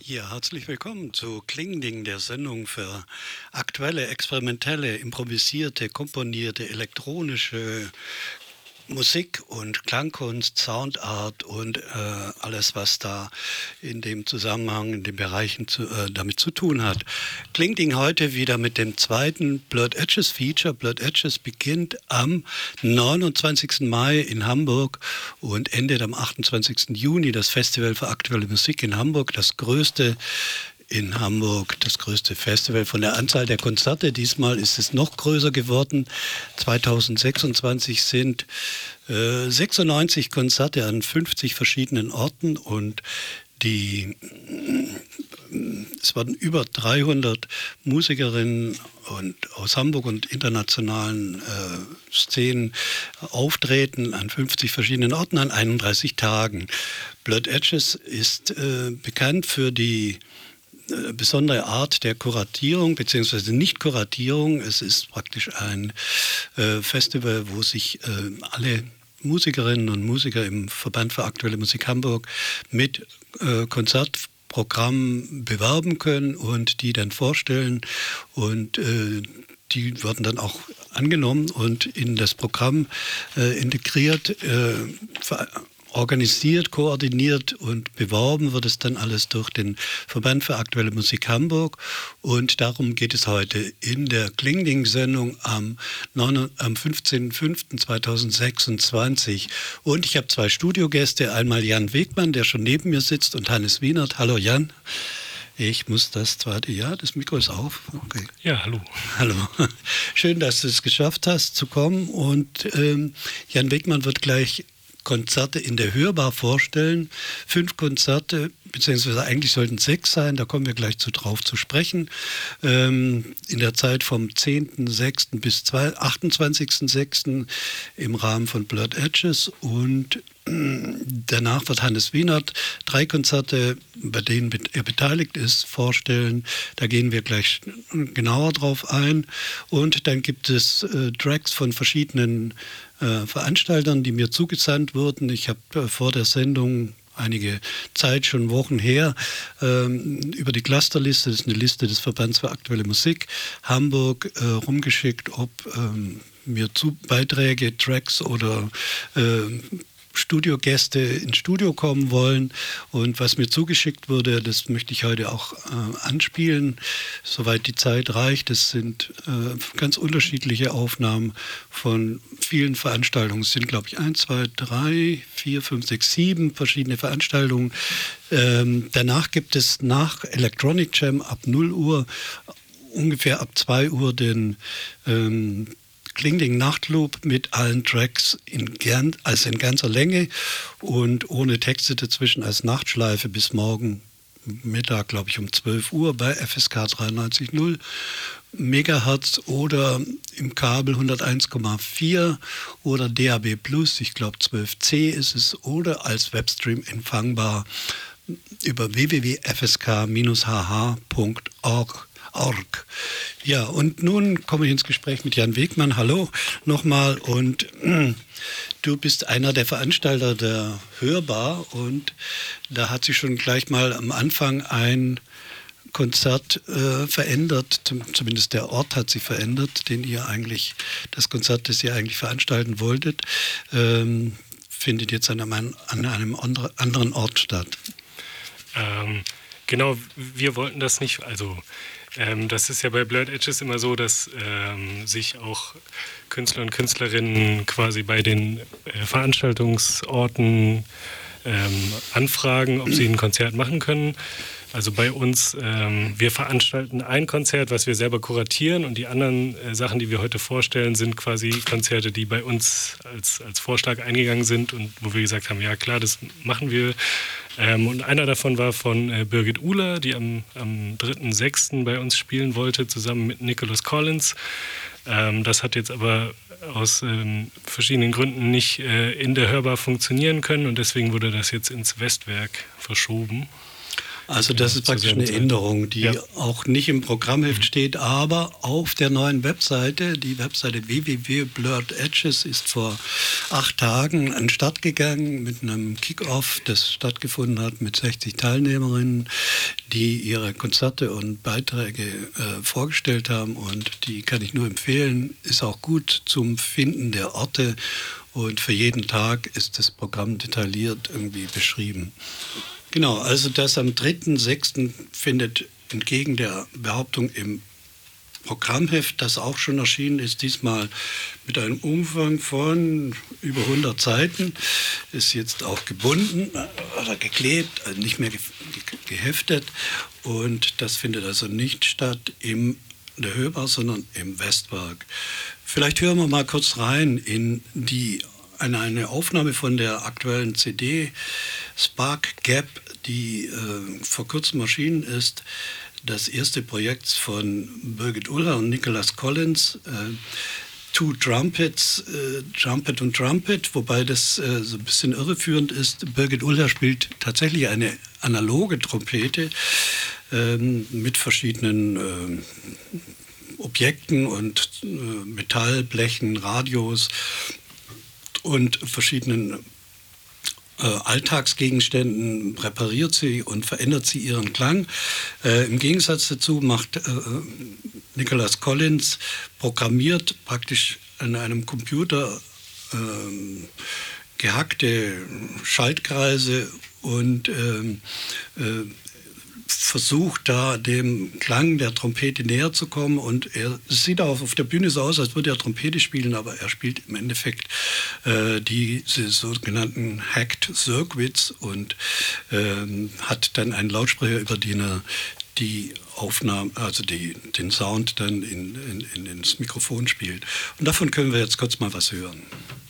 Ja, herzlich willkommen zu Klingding, der Sendung für aktuelle, experimentelle, improvisierte, komponierte, elektronische Musik und Klangkunst, Soundart und alles, was da in dem Zusammenhang, in den Bereichen damit zu tun hat. Klingding heute wieder mit dem zweiten Blurred Edges Feature. Blurred Edges beginnt am 29. Mai in Hamburg und endet am 28. Juni. Das Festival für aktuelle Musik in Hamburg, das größte in Hamburg, das größte Festival von der Anzahl der Konzerte. Diesmal ist es noch größer geworden. 2026 sind 96 Konzerte an 50 verschiedenen Orten und es werden über 300 Musikerinnen aus Hamburg und internationalen Szenen auftreten an 50 verschiedenen Orten an 31 Tagen. Blurred Edges ist bekannt für die besondere Art der Kuratierung bzw. Nicht-Kuratierung. Es ist praktisch ein Festival, wo sich alle Musikerinnen und Musiker im Verband für aktuelle Musik Hamburg mit Konzertprogrammen bewerben können und die dann vorstellen und die werden dann auch angenommen und in das Programm integriert, organisiert, koordiniert und beworben wird es dann alles durch den Verband für aktuelle Musik Hamburg. Und darum geht es heute in der Klingding-Sendung am 15.05.2026. Und ich habe zwei Studiogäste, einmal Jan Wegmann, der schon neben mir sitzt, und Hannes Wienert. Hallo Jan. Ich muss das zweite, ja, das Mikro ist auf. Okay. Ja, hallo. Hallo. Schön, dass du es geschafft hast zu kommen. Und Jan Wegmann wird gleich Konzerte in der Hörbar vorstellen. 5 Konzerte, beziehungsweise eigentlich sollten 6 sein, da kommen wir gleich drauf zu sprechen. In der Zeit vom 10.06. bis 28.06. im Rahmen von Blurred Edges, und danach wird Hannes Wienert 3 Konzerte, bei denen er beteiligt ist, vorstellen. Da gehen wir gleich genauer drauf ein. Und dann gibt es Tracks von verschiedenen Veranstaltern, die mir zugesandt wurden. Ich habe vor der Sendung einige Zeit, schon Wochen her, über die Clusterliste, das ist eine Liste des Verbands für aktuelle Musik Hamburg, rumgeschickt, ob mir Beiträge, Tracks oder Studiogäste ins Studio kommen wollen, und was mir zugeschickt wurde, das möchte ich heute auch anspielen, soweit die Zeit reicht. Es sind ganz unterschiedliche Aufnahmen von vielen Veranstaltungen. Es sind, glaube ich, 1, 2, 3, 4, 5, 6, 7 verschiedene Veranstaltungen. Danach gibt es nach Electronic Jam ab 0 Uhr, ungefähr ab 2 Uhr den Klingding Nachtloop mit allen Tracks in ganzer Länge und ohne Texte dazwischen als Nachtschleife bis morgen Mittag, glaube ich, um 12 Uhr bei FSK 93,0 Megahertz oder im Kabel 101,4 oder DAB+, ich glaube 12C ist es, oder als Webstream empfangbar über www.fsk-hh.org. Ja, und nun komme ich ins Gespräch mit Jan Wegmann. Hallo nochmal. Und du bist einer der Veranstalter der Hörbar, und da hat sich schon gleich mal am Anfang ein Konzert verändert, zumindest der Ort hat sich verändert, das Konzert, das ihr eigentlich veranstalten wolltet, findet jetzt an einem anderen Ort statt. Genau, wir wollten das nicht, das ist ja bei Blurred Edges immer so, dass sich auch Künstler und Künstlerinnen quasi bei den Veranstaltungsorten anfragen, ob sie ein Konzert machen können. Also bei uns, wir veranstalten ein Konzert, was wir selber kuratieren, und die anderen Sachen, die wir heute vorstellen, sind quasi Konzerte, die bei uns als Vorschlag eingegangen sind und wo wir gesagt haben, ja klar, das machen wir. Und einer davon war von Birgit Uhler, die am 3.6. bei uns spielen wollte, zusammen mit Nicholas Collins. Das hat jetzt aber aus verschiedenen Gründen nicht in der Hörbar funktionieren können, und deswegen wurde das jetzt ins Westwerk verschoben. Also das ist praktisch eine Änderung, die auch nicht im Programmheft steht, aber auf der neuen Webseite, die Webseite www.Blurred Edges, ist vor 8 Tagen an den Start gegangen mit einem Kick-Off, das stattgefunden hat mit 60 Teilnehmerinnen, die ihre Konzerte und Beiträge vorgestellt haben, und die kann ich nur empfehlen, ist auch gut zum Finden der Orte, und für jeden Tag ist das Programm detailliert irgendwie beschrieben. Genau, also das am 3.6. findet entgegen der Behauptung im Programmheft, das auch schon erschienen ist, diesmal mit einem Umfang von über 100 Seiten, ist jetzt auch gebunden oder geklebt, also nicht mehr geheftet, und das findet also nicht statt in der Höhbar, sondern im Westpark. Vielleicht hören wir mal kurz rein in eine Aufnahme von der aktuellen CD Spark Gap, die vor kurzem erschienen ist. Das erste Projekt von Birgit Uller und Nicholas Collins. Two Trumpets, Trumpet und Trumpet, wobei das so ein bisschen irreführend ist. Birgit Uller spielt tatsächlich eine analoge Trompete mit verschiedenen Objekten und Metallblechen, Radios und verschiedenen Alltagsgegenständen repariert sie und verändert sie ihren Klang. Im Gegensatz dazu macht Nicholas Collins, programmiert praktisch an einem Computer gehackte Schaltkreise und versucht da dem Klang der Trompete näher zu kommen, und es sieht auch auf der Bühne so aus, als würde er Trompete spielen, aber er spielt im Endeffekt diese sogenannten Hacked Circuits und hat dann einen Lautsprecher, über den er die Aufnahme, also den Sound dann ins Mikrofon spielt. Und davon können wir jetzt kurz mal was hören.